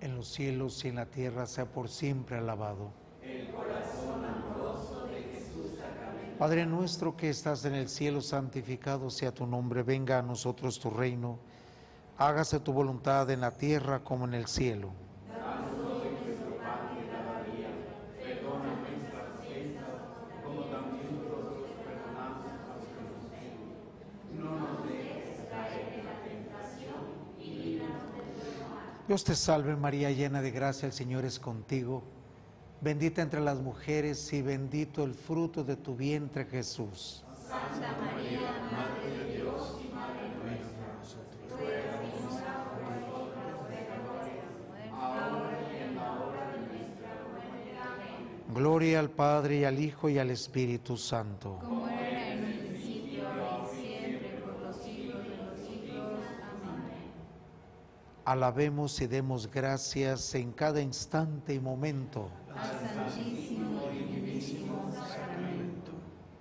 en los cielos y en la tierra, sea por siempre alabado. El corazón amoroso de Jesús sacramentado. Padre nuestro que estás en el cielo, santificado sea tu nombre, venga a nosotros tu reino, hágase tu voluntad en la tierra como en el cielo. Danos hoy nuestro pan de cada día, perdona nuestras ofensas, como también nosotros perdonamos a los que nos ofenden. No nos dejes caer en la tentación y líbranos del mal. Dios te salve María, llena de gracia, el Señor es contigo. Bendita entre las mujeres y bendito el fruto de tu vientre, Jesús. Santa María, Madre de Dios y Madre nuestra, ruega por nosotros pecadores, ahora y en la hora de nuestra muerte. Amén. Gloria al Padre, y al Hijo, y al Espíritu Santo. Como era en el principio, ahora y siempre, por los siglos de los siglos. Amén. Alabemos y demos gracias en cada instante y momento Al Santísimo y